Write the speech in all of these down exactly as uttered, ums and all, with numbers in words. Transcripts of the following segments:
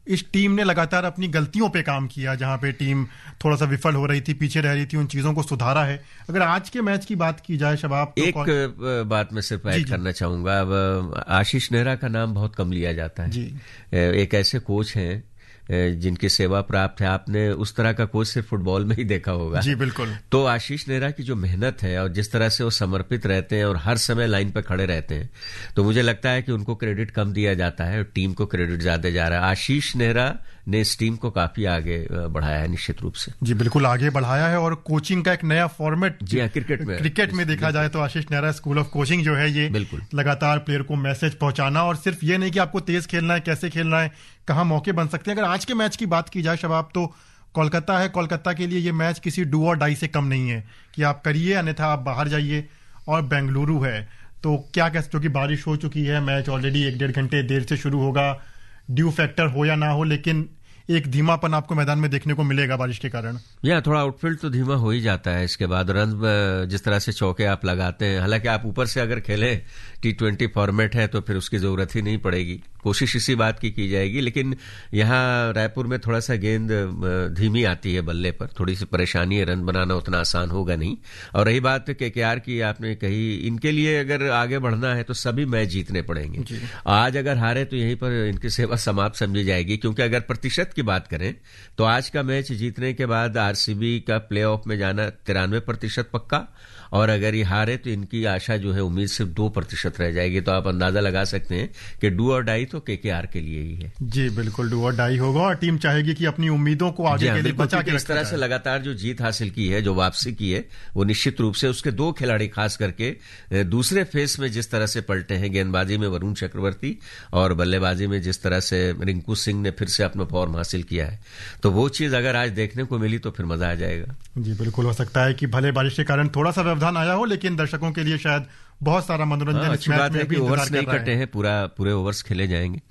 इस टीम ने लगातार अपनी गलतियों पे काम किया, जहां पे टीम थोड़ा सा विफल हो रही थी, पीछे रह रही थी, उन चीजों को सुधारा है। अगर आज के मैच की बात की जाए शबाब, तो एक बात मैं सिर्फ ऐड करना चाहूंगा। अब आशीष नेहरा का नाम बहुत कम लिया जाता है जी। एक ऐसे कोच हैं जिनकी सेवा प्राप्त है, आपने उस तरह का कोच सिर्फ फुटबॉल में ही देखा होगा जी। बिल्कुल। तो आशीष नेहरा की जो मेहनत है और जिस तरह से वो समर्पित रहते हैं और हर समय लाइन पर खड़े रहते हैं, तो मुझे लगता है कि उनको क्रेडिट कम दिया जाता है और टीम को क्रेडिट ज्यादा जा रहा है। आशीष नेहरा ने इस टीम को काफी आगे बढ़ाया है, निश्चित रूप से जी। बिल्कुल आगे बढ़ाया है, और कोचिंग का एक नया फॉर्मेट जी हाँ, क्रिकेट में क्रिकेट में देखा जाए तो आशीष नेहरा स्कूल ऑफ कोचिंग जो है, ये बिल्कुल लगातार प्लेयर को मैसेज पहुंचाना, और सिर्फ ये नहीं कि आपको तेज खेलना है, कैसे खेलना है, कहां मौके बन सकते हैं। अगर आज के मैच की बात की जाए शबाब, तो कोलकाता है, कोलकाता के लिए ये मैच किसी डू और डाई से कम नहीं है कि आप करिए अन्यथा आप बाहर जाइए। और बेंगलुरु है, तो क्या कह सकते हो कि बारिश हो चुकी है, मैच ऑलरेडी एक डेढ़ घंटे देर से शुरू होगा, ड्यू फैक्टर हो या ना हो, लेकिन एक धीमापन आपको मैदान में देखने को मिलेगा बारिश के कारण। या थोड़ा आउटफील्ड तो धीमा हो ही जाता है। इसके बाद रन जिस तरह से चौके आप लगाते हैं, हालांकि आप ऊपर से अगर खेले, टी ट्वेंटी फॉर्मेट है तो फिर उसकी जरूरत ही नहीं पड़ेगी, कोशिश इसी बात की की जाएगी। लेकिन यहाँ रायपुर में थोड़ा सा गेंद धीमी आती है बल्ले पर, थोड़ी सी परेशानी है, रन बनाना उतना आसान होगा नहीं। और रही बात केकेआर की, आपने कही इनके लिए अगर आगे बढ़ना है तो सभी मैच जीतने पड़ेंगे। आज अगर हारे तो यहीं पर इनकी सेवा समाप्त समझी जाएगी, क्योंकि अगर प्रतिशत की बात करें तो आज का मैच जीतने के बाद आरसीबी का प्लेऑफ में जाना तिरानवे प्रतिशत पक्का, और अगर ये हारे तो इनकी आशा जो है उम्मीद सिर्फ दो प्रतिशत रह जाएगी। तो आप अंदाजा लगा सकते हैं कि डू और डाई तो केकेआर के लिए ही है जी। बिल्कुल डू और डाई होगा, और टीम चाहेगी कि अपनी उम्मीदों को आगे के लिए बचा के इस तरह से लगातार जो जीत हासिल की है, जो वापसी की है, वो निश्चित रूप से उसके दो खिलाड़ी खास करके दूसरे फेस में जिस तरह से पलटे हैं, गेंदबाजी में वरुण चक्रवर्ती और बल्लेबाजी में जिस तरह से रिंकू सिंह ने फिर से अपना फॉर्म हासिल किया है, तो वो चीज अगर आज देखने को मिली तो फिर मजा आ जाएगा जी। बिल्कुल हो सकता है कि भले बारिश के कारण थोड़ा सा व्यवधान आया हो, लेकिन दर्शकों के लिए शायद बहुत सारा मनोरंजन। हाँ, अच्छी बात है कि ओवर्स नहीं कटे हैं, पूरा पूरे ओवर्स खेले जाएंगे।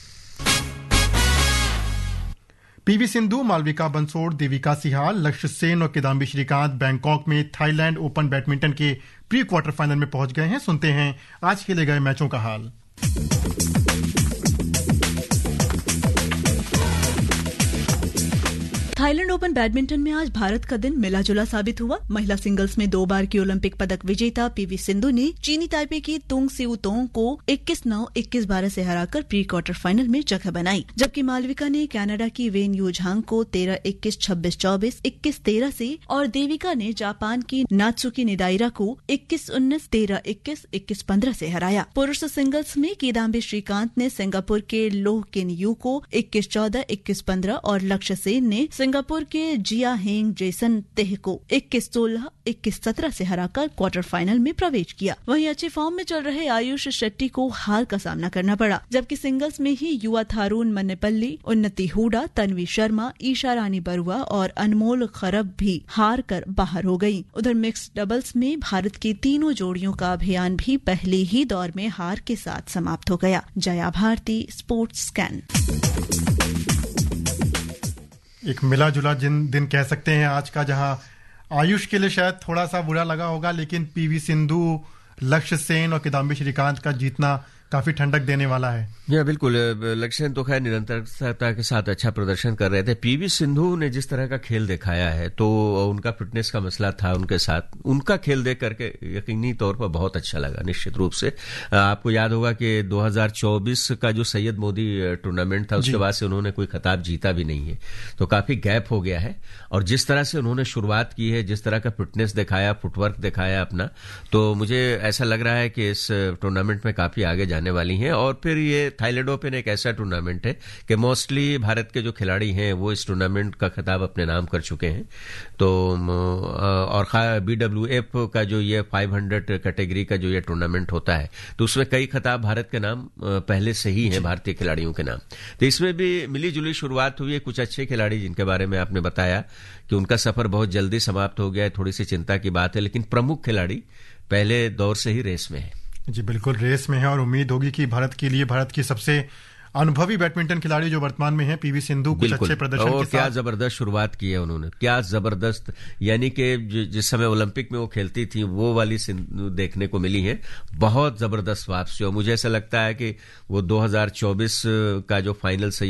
पीवी सिंधु, मालविका बंसोड़, देविका सिहाल, लक्ष्य सेन और किदाम्बी श्रीकांत बैंकॉक में थाईलैंड ओपन बैडमिंटन के प्री क्वार्टर फाइनल में पहुंच गए हैं। सुनते हैं आज खेले गए मैचों का हाल। थाईलैंड ओपन बैडमिंटन में आज भारत का दिन मिला जुला साबित हुआ। महिला सिंगल्स में दो बार की ओलंपिक पदक विजेता पीवी सिंधु ने चीनी ताइपे की तुंग सिउ तोंग को इक्कीस नौ इक्कीस बारह से हराकर प्री क्वार्टर फाइनल में जगह बनाई, जबकि मालविका ने कनाडा की वेन यू झांग को तेरह इक्कीस, छब्बीस चौबीस, इक्कीस तेरह से और देविका ने जापान की नात्सुकी निदाइरा को इक्कीस उन्नीस, तेरह इक्कीस, इक्कीस पंद्रह से हराया। पुरुष सिंगल्स में किदाम्बी श्रीकांत ने सिंगापुर के लोह किन यू को इक्कीस चौदह, इक्कीस पंद्रह और लक्ष्य सेन ने सिंगापुर के जिया हेंग जेसन तेह को इक्कीस सोलह, इक्कीस सत्रह से हराकर क्वार्टर फाइनल में प्रवेश किया। वहीं अच्छे फॉर्म में चल रहे आयुष शेट्टी को हार का सामना करना पड़ा, जबकि सिंगल्स में ही युवा थारून मन्नेपल्ली, उन्नति हुडा, तन्वी शर्मा, ईशा रानी बरुआ और अनमोल खरब भी हार कर बाहर हो गयी। उधर मिक्स्ड डबल्स में भारत की तीनों जोड़ियों का अभियान भी पहले ही दौर में हार के साथ समाप्त हो गया। Jaya Bharti, sports scan. एक मिला जुला जिन दिन कह सकते हैं आज का, जहां आयुष के लिए शायद थोड़ा सा बुरा लगा होगा, लेकिन पीवी सिंधु, लक्ष्य सेन और किदाम्बी श्रीकांत का जीतना काफी ठंडक देने वाला है। जी बिल्कुल। लक्ष्य सेन तो खैर निरंतरता के साथ अच्छा प्रदर्शन कर रहे थे। पीवी सिंधु ने जिस तरह का खेल दिखाया है, तो उनका फिटनेस का मसला था उनके साथ, उनका खेल देख करके यकीनी तौर पर बहुत अच्छा लगा। निश्चित रूप से आपको याद होगा कि दो हज़ार चौबीस का जो सैयद मोदी टूर्नामेंट था, उसके बाद से उन्होंने कोई खिताब जीता भी नहीं है, तो काफी गैप हो गया है। और जिस तरह से उन्होंने शुरुआत की है, जिस तरह का फिटनेस दिखाया, फुटवर्क दिखाया अपना, तो मुझे ऐसा लग रहा है कि इस टूर्नामेंट में काफी आगे जाने वाली हैं। और फिर ये थाईलैंड ओपन एक ऐसा टूर्नामेंट है कि मोस्टली भारत के जो खिलाड़ी हैं वो इस टूर्नामेंट का खिताब अपने नाम कर चुके हैं। तो और बीडब्ल्यूएफ का जो ये पाँच सौ कैटेगरी का जो ये टूर्नामेंट होता है, तो उसमें कई खिताब भारत के नाम पहले से ही हैं, भारतीय खिलाड़ियों के नाम। तो इसमें भी मिली जुली शुरुआत हुई है। कुछ अच्छे खिलाड़ी जिनके बारे में आपने बताया कि उनका सफर बहुत जल्दी समाप्त हो गया है, थोड़ी सी चिंता की बात है, लेकिन प्रमुख खिलाड़ी पहले दौर से ही रेस में है। जी बिल्कुल रेस में है, और उम्मीद होगी कि भारत के लिए, भारत की सबसे अनुभवी बैडमिंटन खिलाड़ी जो वर्तमान में है पीवी सिंधु, कुछ अच्छे प्रदर्शन और के क्या साथ जबरदस्त शुरुआत की है उन्होंने, क्या जबरदस्त। यानी कि जिस समय ओलंपिक में वो खेलती थी वो वाली सिंधु देखने को मिली है, बहुत जबरदस्त वापसी। और मुझे ऐसा लगता है कि वो दो हज़ार चौबीस का जो फाइनल